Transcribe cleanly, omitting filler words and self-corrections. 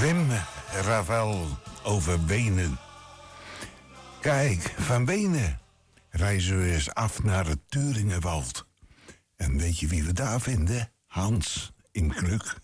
Wim Ravel over Wenen. Kijk, van Wenen reizen we eens af naar het Turingenwald. En weet je wie we daar vinden? Hans in Kluk.